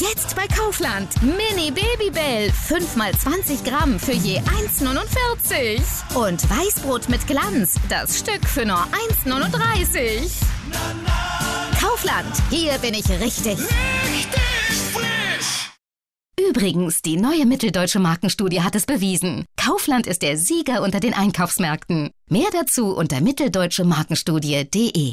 Jetzt bei Kaufland. Mini Babybell. 5x20 Gramm für je 1,49. Und Weißbrot mit Glanz. Das Stück für nur 1,39. Kaufland. Hier bin ich richtig. Richtig frisch! Übrigens, die neue Mitteldeutsche Markenstudie hat es bewiesen. Kaufland ist der Sieger unter den Einkaufsmärkten. Mehr dazu unter mitteldeutschemarkenstudie.de.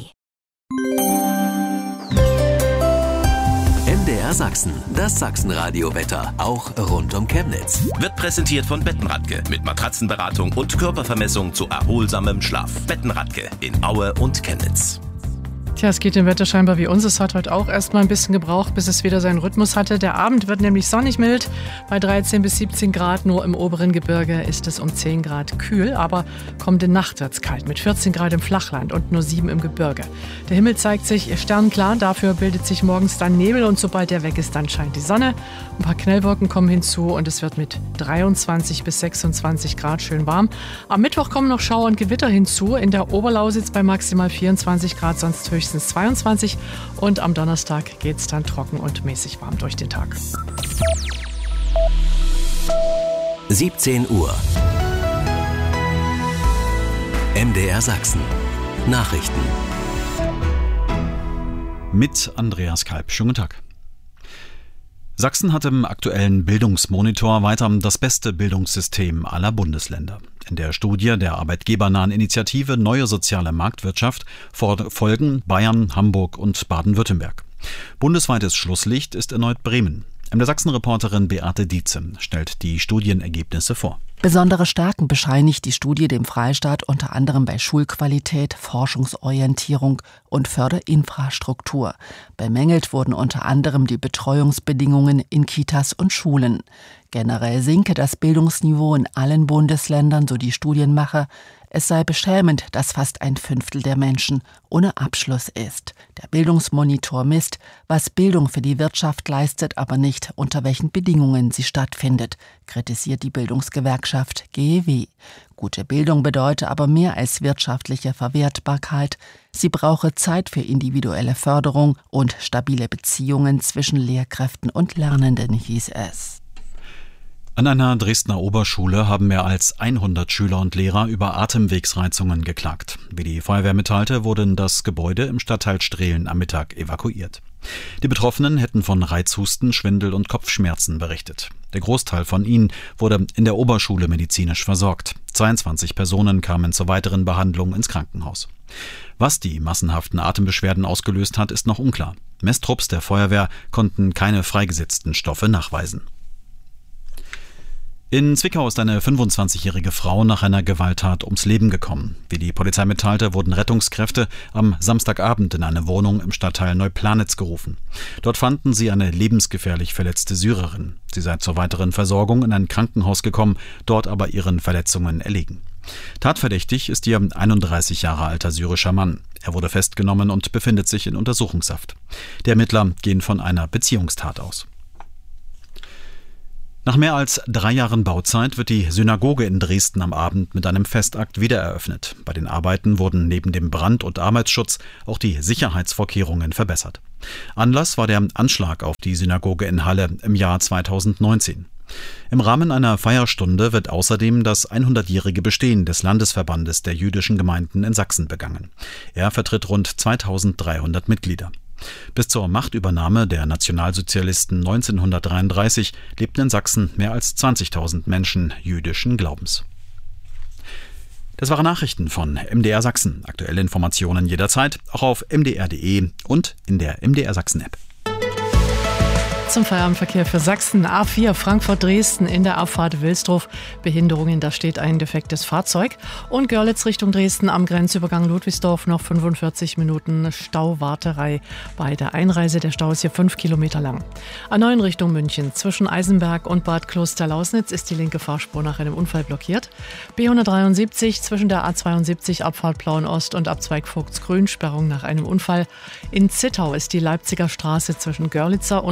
MDR Sachsen, das Sachsenradio-Wetter, auch rund um Chemnitz. Wird präsentiert von Bettenradke mit Matratzenberatung und Körpervermessung zu erholsamem Schlaf. Bettenradke in Aue und Chemnitz. Tja, es geht dem Wetter scheinbar wie uns. Es hat heute auch erstmal ein bisschen gebraucht, bis es wieder seinen Rhythmus hatte. Der Abend wird nämlich sonnig mild, bei 13 bis 17 Grad. Nur im oberen Gebirge ist es um 10 Grad kühl, aber kommende Nacht wird's kalt mit 14 Grad im Flachland und nur 7 im Gebirge. Der Himmel zeigt sich sternklar, dafür bildet sich morgens dann Nebel und sobald der weg ist, dann scheint die Sonne. Ein paar Knellwolken kommen hinzu und es wird mit 23 bis 26 Grad schön warm. Am Mittwoch kommen noch Schauer und Gewitter hinzu. In der Oberlausitz bei maximal 24 Grad, sonst höchstens 22 und am Donnerstag geht es dann trocken und mäßig warm durch den Tag. 17 Uhr. MDR Sachsen. Nachrichten. Mit Andreas Kalb. Schönen guten Tag. Sachsen hat im aktuellen Bildungsmonitor weiter das beste Bildungssystem aller Bundesländer. In der Studie der arbeitgebernahen Initiative Neue Soziale Marktwirtschaft folgen Bayern, Hamburg und Baden-Württemberg. Bundesweites Schlusslicht ist erneut Bremen. MDR Sachsen-Reporterin Beate Dietze stellt die Studienergebnisse vor. Besondere Stärken bescheinigt die Studie dem Freistaat unter anderem bei Schulqualität, Forschungsorientierung und Förderinfrastruktur. Bemängelt wurden unter anderem die Betreuungsbedingungen in Kitas und Schulen. Generell sinke das Bildungsniveau in allen Bundesländern, so die Studienmacher. Es sei beschämend, dass fast ein Fünftel der Menschen ohne Abschluss ist. Der Bildungsmonitor misst, was Bildung für die Wirtschaft leistet, aber nicht, unter welchen Bedingungen sie stattfindet, kritisiert die Bildungsgewerkschaft GEW. Gute Bildung bedeute aber mehr als wirtschaftliche Verwertbarkeit. Sie brauche Zeit für individuelle Förderung und stabile Beziehungen zwischen Lehrkräften und Lernenden, hieß es. An einer Dresdner Oberschule haben mehr als 100 Schüler und Lehrer über Atemwegsreizungen geklagt. Wie die Feuerwehr mitteilte, wurde das Gebäude im Stadtteil Strehlen am Mittag evakuiert. Die Betroffenen hätten von Reizhusten, Schwindel und Kopfschmerzen berichtet. Der Großteil von ihnen wurde in der Oberschule medizinisch versorgt. 22 Personen kamen zur weiteren Behandlung ins Krankenhaus. Was die massenhaften Atembeschwerden ausgelöst hat, ist noch unklar. Messtrupps der Feuerwehr konnten keine freigesetzten Stoffe nachweisen. In Zwickau ist eine 25-jährige Frau nach einer Gewalttat ums Leben gekommen. Wie die Polizei mitteilte, wurden Rettungskräfte am Samstagabend in eine Wohnung im Stadtteil Neuplanitz gerufen. Dort fanden sie eine lebensgefährlich verletzte Syrerin. Sie sei zur weiteren Versorgung in ein Krankenhaus gekommen, dort aber ihren Verletzungen erlegen. Tatverdächtig ist ihr 31 Jahre alter syrischer Mann. Er wurde festgenommen und befindet sich in Untersuchungshaft. Die Ermittler gehen von einer Beziehungstat aus. Nach mehr als 3 Jahren Bauzeit wird die Synagoge in Dresden am Abend mit einem Festakt wiedereröffnet. Bei den Arbeiten wurden neben dem Brand- und Arbeitsschutz auch die Sicherheitsvorkehrungen verbessert. Anlass war der Anschlag auf die Synagoge in Halle im Jahr 2019. Im Rahmen einer Feierstunde wird außerdem das 100-jährige Bestehen des Landesverbandes der jüdischen Gemeinden in Sachsen begangen. Er vertritt rund 2300 Mitglieder. Bis zur Machtübernahme der Nationalsozialisten 1933 lebten in Sachsen mehr als 20.000 Menschen jüdischen Glaubens. Das waren Nachrichten von MDR Sachsen. Aktuelle Informationen jederzeit, auch auf mdr.de und in der MDR Sachsen-App. Zum Feierabendverkehr für Sachsen. A4 Frankfurt-Dresden in der Abfahrt Wilsdruf. Behinderungen, da steht ein defektes Fahrzeug. Und Görlitz Richtung Dresden am Grenzübergang Ludwigsdorf noch 45 Minuten Stauwarterei bei der Einreise. Der Stau ist hier 5 Kilometer lang. A9 Richtung München. Zwischen Eisenberg und Bad Kloster-Lausnitz ist die linke Fahrspur nach einem Unfall blockiert. B173 zwischen der A72 Abfahrt Plauen-Ost und Abzweig Vogtsgrün. Sperrung nach einem Unfall. In Zittau ist die Leipziger Straße zwischen Görlitzer und Kommt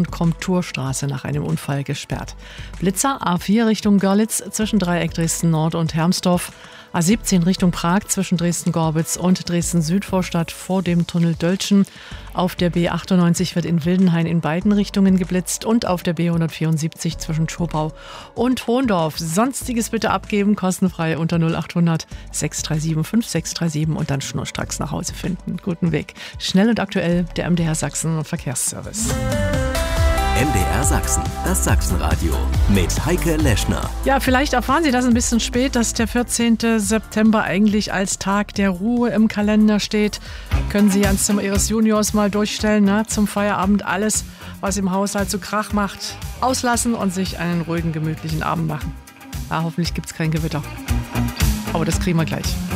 Strukturstraße nach einem Unfall gesperrt. Blitzer A4 Richtung Görlitz zwischen Dreieck Dresden Nord und Hermsdorf. A17 Richtung Prag zwischen Dresden-Gorbitz und Dresden-Südvorstadt vor dem Tunnel Döltschen. Auf der B98 wird in Wildenhain in beiden Richtungen geblitzt und auf der B174 zwischen Schopau und Hohndorf. Sonstiges bitte abgeben, kostenfrei unter 0800 637 5637 und dann schnurstracks nach Hause finden. Guten Weg. Schnell und aktuell der MDR Sachsen Verkehrsservice. MDR Sachsen, das Sachsenradio mit Heike Leschner. Ja, vielleicht erfahren Sie das ein bisschen spät, dass der 14. September eigentlich als Tag der Ruhe im Kalender steht. Können Sie ans Zimmer Ihres Juniors mal durchstellen, ne? Zum Feierabend alles, was im Haushalt so Krach macht, auslassen und sich einen ruhigen, gemütlichen Abend machen. Ja, hoffentlich gibt es kein Gewitter. Aber das kriegen wir gleich.